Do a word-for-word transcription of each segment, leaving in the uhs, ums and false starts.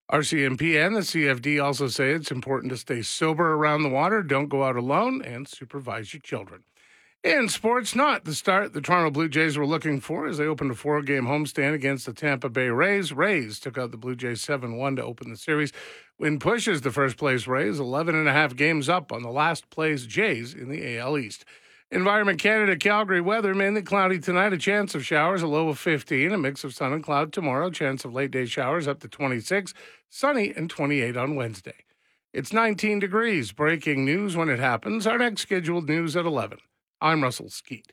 R C M P and the C F D also say it's important to stay sober around the water, don't go out alone, and supervise your children. In sports, not the start the Toronto Blue Jays were looking for as they opened a four-game homestand against the Tampa Bay Rays. Rays took out the Blue Jays seven one to open the series. Win pushes the first-place Rays eleven and a half games up on the last-place Jays in the A L East. Environment Canada, Calgary weather, mainly cloudy tonight, a chance of showers, a low of fifteen, a mix of sun and cloud tomorrow, chance of late-day showers up to twenty-six, sunny and twenty-eight on Wednesday. It's nineteen degrees. Breaking news when it happens. Our next scheduled news at eleven. I'm Russell Skeet.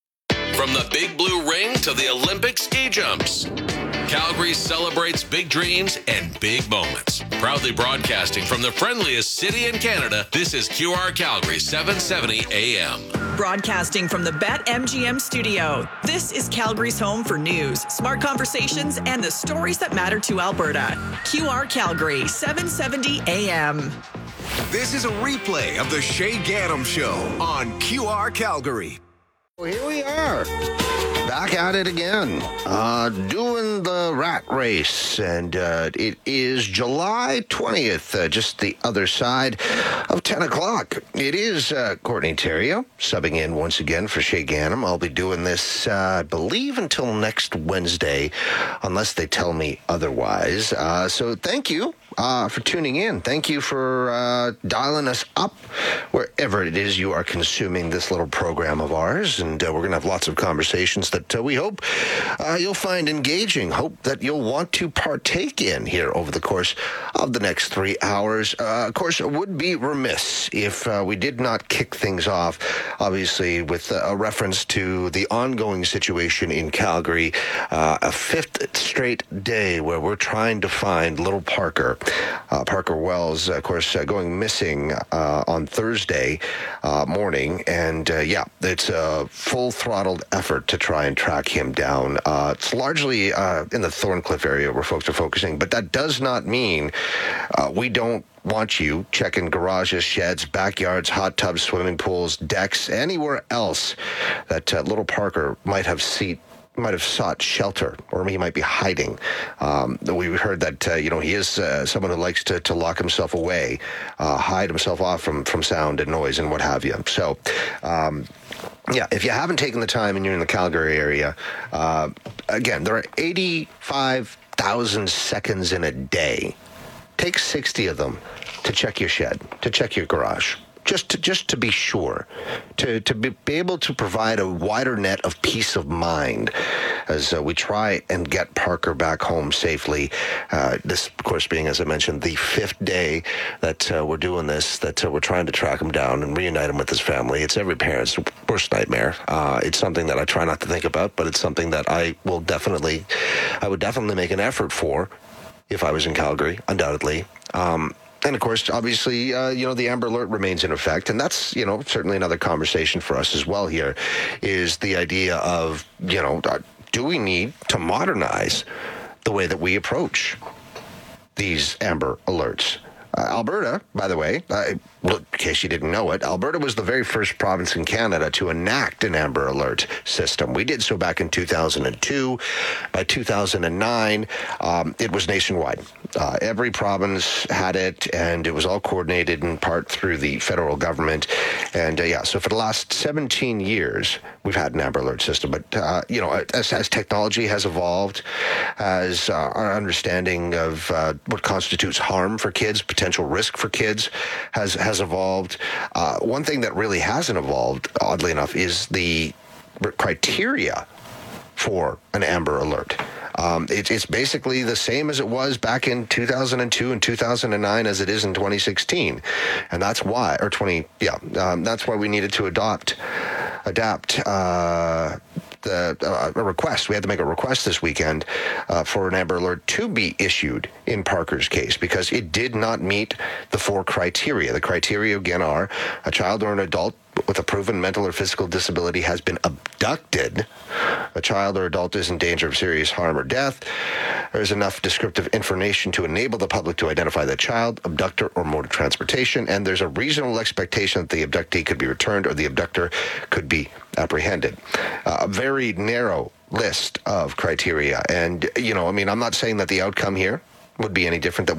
From the Big Blue Ring to the Olympic ski jumps, Calgary celebrates big dreams and big moments. Proudly broadcasting from the friendliest city in Canada, this is Q R Calgary seven seventy A M. Broadcasting from the BetMGM studio, this is Calgary's home for news, smart conversations, and the stories that matter to Alberta. Q R Calgary seven seventy A M. This is a replay of the Shay Gaddam Show on Q R Calgary. Well, here we are, back at it again, uh, doing the rat race, and uh, it is July twentieth, uh, just the other side of ten o'clock. It is uh, Courtney Theriault subbing in once again for Shay Gaddam. I'll be doing this, uh, I believe, until next Wednesday, unless they tell me otherwise. Uh, so thank you uh, for tuning in. Thank you for uh, dialing us up wherever it is you are consuming this little program of ours. And And uh, we're going to have lots of conversations that uh, we hope uh, you'll find engaging, hope that you'll want to partake in here over the course of the next three hours. Uh, of course, it would be remiss if uh, we did not kick things off, obviously, with a reference to the ongoing situation in Calgary, uh, a fifth straight day where we're trying to find little Parker. Uh, Parker Wells, of course, uh, going missing uh, on Thursday uh, morning. And, uh, yeah, it's a full-throttled effort to try and track him down. Uh, it's largely uh, in the Thorncliffe area where folks are focusing, but that does not mean uh, we don't want you checking garages, sheds, backyards, hot tubs, swimming pools, decks, anywhere else that uh, little Parker might have seen. Might have sought shelter, or he might be hiding. Um, we heard that uh, you know he is uh, someone who likes to, to lock himself away, uh, hide himself off from, from sound and noise and what have you. So, um, yeah, if you haven't taken the time and you're in the Calgary area, uh, again, there are eighty-five thousand seconds in a day. Take sixty of them to check your shed, to check your garage. Just to just to be sure, to to be, be able to provide a wider net of peace of mind as uh, we try and get Parker back home safely. Uh, this, of course, being, as I mentioned, the fifth day that uh, we're doing this, that uh, we're trying to track him down and reunite him with his family. It's every parent's worst nightmare. Uh, it's something that I try not to think about, but it's something that I will definitely, I would definitely make an effort for if I was in Calgary, undoubtedly. Um, And, of course, obviously, uh, you know, the Amber Alert remains in effect. And that's, you know, certainly another conversation for us as well here is the idea of, you know, uh, do we need to modernize the way that we approach these Amber Alerts? Uh, Alberta, by the way, uh, well, in case you didn't know it, Alberta was the very first province in Canada to enact an Amber Alert system. We did so back in two thousand two. By two thousand nine, um, it was nationwide. Uh, every province had it, and it was all coordinated in part through the federal government. And, uh, yeah, so for the last seventeen years, we've had an Amber Alert system. But, uh, you know, as, as technology has evolved, as uh, our understanding of uh, what constitutes harm for kids, potential risk for kids has has evolved. Uh, one thing that really hasn't evolved, oddly enough, is the criteria for an Amber Alert. Um, it, it's basically the same as it was back in two thousand two and two thousand nine as it is in twenty sixteen, and that's why, or twenty, yeah, um, that's why we needed to adopt, adapt. Uh, The, uh, a request. We had to make a request this weekend uh, for an Amber Alert to be issued in Parker's case because it did not meet the four criteria. The criteria, again, are a child or an adult with a proven mental or physical disability has been abducted, a child or adult is in danger of serious harm or death, there's enough descriptive information to enable the public to identify the child, abductor, or mode of transportation, and there's a reasonable expectation that the abductee could be returned or the abductor could be apprehended. Uh, a very narrow list of criteria. And, you know, I mean, I'm not saying that the outcome here would be any different, that